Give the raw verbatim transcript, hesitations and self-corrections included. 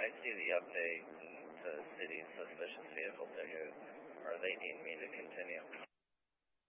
I see the update to city suspicious vehicles issue. Or they need me to continue?